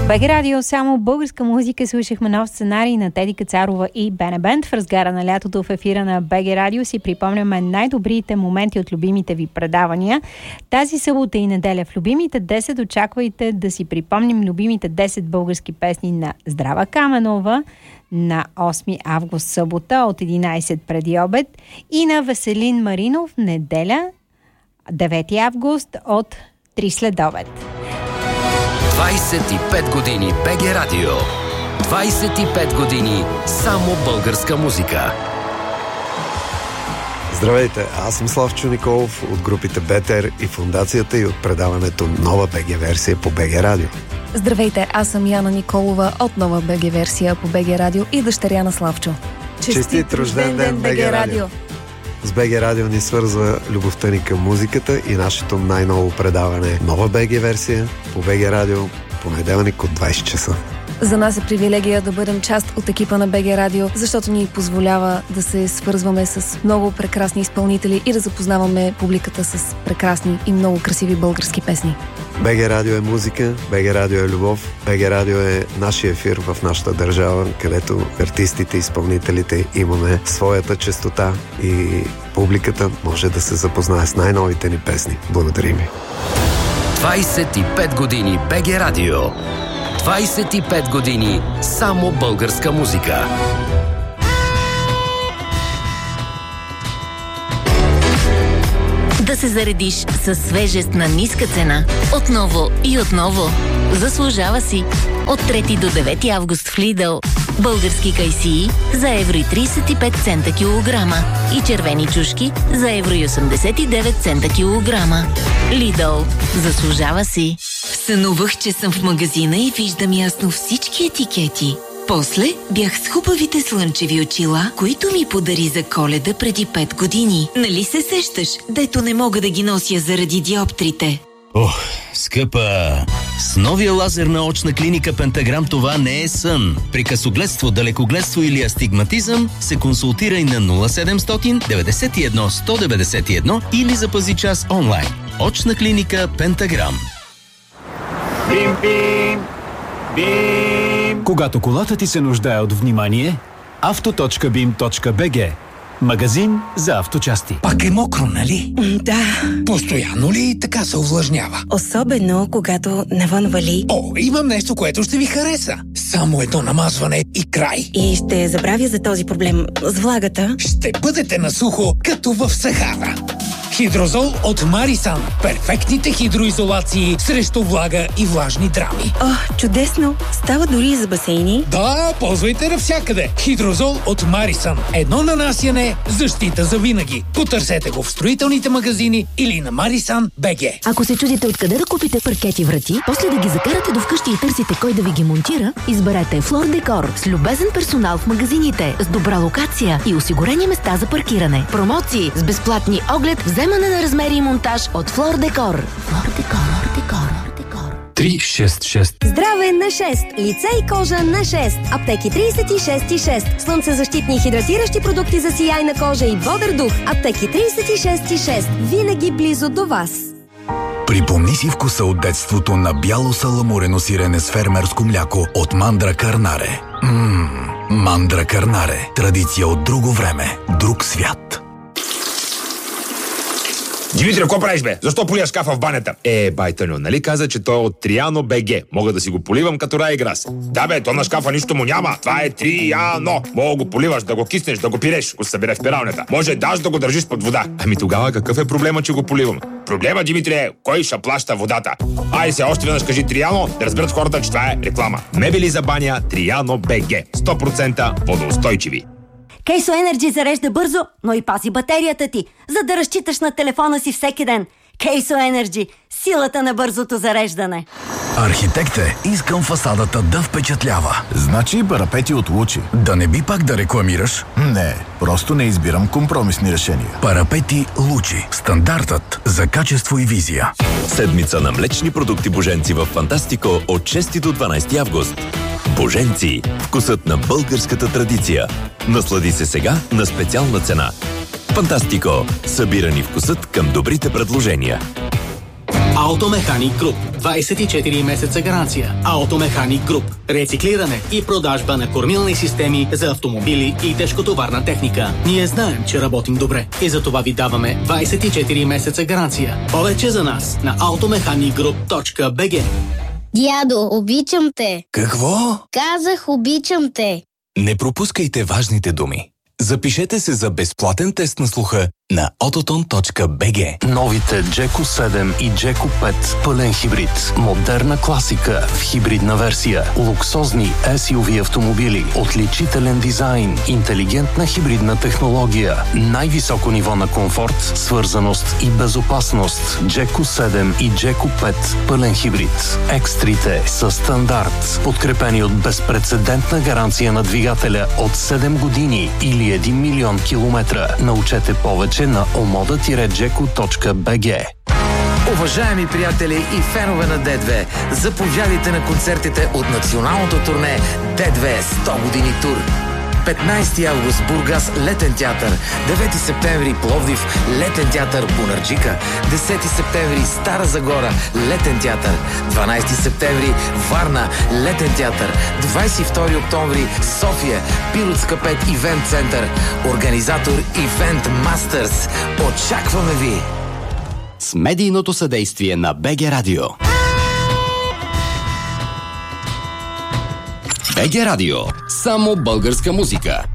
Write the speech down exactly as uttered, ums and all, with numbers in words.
БГ Радио, само българска музика. Слушахме нов сценарий на Теди Кацарова и Бене Бенд. В разгара на лятото в ефира на БГ Радио си припомняме най-добрите моменти от любимите ви предавания. Тази събота и неделя в любимите десет очаквайте да си припомним любимите десет български песни на Здрава Каменова на осми август събота от единайсет преди обед и на Веселин Маринов неделя девети август от три след обед. двайсет и пет години БГ Радио. двайсет и пет години само българска музика. Здравейте, аз съм Славчо Николов от групите Бетер и фундацията и от предаването Нова БГ версия по БГ Радио. Здравейте, аз съм Яна Николова от Нова БГ версия по БГ Радио и дъщеря на Славчо. Честит рожден ден, БГ Радио! С БГ Радио ни свързва любовта ни към музиката и нашето най-ново предаване Нова БГ версия по БГ Радио, понеделник от двайсет часа. За нас е привилегия да бъдем част от екипа на БГ Радио, защото ни позволява да се свързваме с много прекрасни изпълнители и да запознаваме публиката с прекрасни и много красиви български песни. БГ Радио е музика, БГ Радио е любов, БГ Радио е нашия ефир в нашата държава, където артистите, изпълнителите имаме своята честота и публиката може да се запознае с най-новите ни песни. Благодарим ви! двайсет и пет години БГ Радио. двайсет и пет години само българска музика. Да се заредиш със свежест на ниска цена. Отново и отново. Заслужава си. От трети до девети август в Lidl. Български кайсии за евро и трийсет и пет цента килограма. И червени чушки за евро и осемдесет и девет цента килограма. Lidl. Заслужава си. Сънувах, че съм в магазина и виждам ясно всички етикети. После бях с хубавите слънчеви очила, които ми подари за Коледа преди пет години. Нали се сещаш, дето не мога да ги нося заради диоптрите? Ох, скъпа! С новия лазер на очна клиника Пентаграм това не е сън. При късогледство, далекогледство или астигматизъм се консултирай на нула седемстотин деветдесет и едно сто деветдесет и едно или запази час онлайн. Очна клиника Пентаграм. Бим, бим, бим. Когато колата ти се нуждае от внимание, авто точка бим точка би джи. Магазин за авточасти. Пак е мокро, нали? Да. Постоянно ли така се увлажнява? Особено, когато навън вали. О, имам нещо, което ще ви хареса. Само едно намазване и край. И ще забравя за този проблем с влагата. Ще бъдете на сухо, като в Сахара. Хидрозол от Марисан. Перфектните хидроизолации срещу влага и влажни драми. О, чудесно! Става дори и за басейни. Да, ползвайте навсякъде. Хидрозол от Марисан. Едно нанасяне, защита за винаги. Потърсете го в строителните магазини или на Марисан БГ. Ако се чудите откъде да купите паркети врати, после да ги закарате до вкъщи и търсите кой да ви ги монтира, изберете Флор Декор с любезен персонал в магазините, с добра локация и осигурени места за паркиране. Промоции с безплатни оглед, вземане на размери и монтаж от Флор Декор. Флор Декор, Декор, Декор. три шест шест. Здраве на шест. Лице и кожа на шест. Аптеки трийсет и шест и шест. Слънцезащитни и хидратиращи продукти за сияйна кожа и бодър дух. Аптеки трийсет и шест и шест. Винаги близо до вас. Припомни си вкуса от детството на бяло саламурено сирене с фермерско мляко от Мандра Карнаре. Ммм, Мандра Карнаре. Традиция от друго време, друг свят. Димитри, какво правиш, бе? Защо полия шкафа в банята? Е, байтъньо, нали каза, че той е от Триано БГ. Мога да си го поливам като рай и грас. Да, бе, то на шкафа нищо му няма. Това е Триано. Мога го поливаш, да го киснеш, да го пиреш, ако се събере в пиралнята. Може даже да го държиш под вода. Ами тогава какъв е проблема, че го поливам? Проблема, Димитри, е кой ще плаща водата. Ай се, още веднъж кажи Триано, да разберат хората, че това е реклама. Мебели за баня Триано БГ. сто процента водоустойчиви. Кейсо Енерджи зарежда бързо, но и пази батерията ти, за да разчиташ на телефона си всеки ден. Кейсо Енерджи – силата на бързото зареждане. Архитекте, искам фасадата да впечатлява. Значи парапети от Лучи. Да не би пак да рекламираш? Не, просто не избирам компромисни решения. Парапети Лучи. Стандартът за качество и визия. Седмица на млечни продукти Боженци в Фантастико от шести до дванайсети август. Боженци. Вкусът на българската традиция. Наслади се сега на специална цена. Фантастико. Събирани вкусът към добрите предложения. Автомеханик Груп. двайсет и четири месеца гаранция. Автомеханик Груп. Рециклиране и продажба на кормилни системи за автомобили и тежкотоварна техника. Ние знаем, че работим добре и за това ви даваме двайсет и четири месеца гаранция. Повече за нас на автомеханик груп точка би джи. Дядо, обичам те. Какво? Казах, обичам те. Не пропускайте важните думи. Запишете се за безплатен тест на слуха на autoton точка би джи. Новите Джеко седем и Джеко пет пълен хибрид. Модерна класика в хибридна версия. Луксозни ес ю ви автомобили. Отличителен дизайн. Интелигентна хибридна технология. Най-високо ниво на комфорт, свързаност и безопасност. Джеко седем и Джеко пет пълен хибрид. Екстрите са стандарт. Подкрепени от безпрецедентна гаранция на двигателя от седем години или един милион километра. Научете повече на омода джеко точка би джи. Уважаеми приятели и фенове на Д две, заповядайте на концертите от националното турне Д две сто години тур. петнайсети август Бургас Летен театър, девети септември Пловдив Летен театър Бунарджика, десети септември Стара Загора Летен театър, дванайсети септември Варна Летен театър, двайсет и втори октомври София Пиротска пет Ивент център. Организатор Ивент Мастърс. Очакваме ви! С медийното съдействие на БГ Радио. БГ Радио. Само българска музика.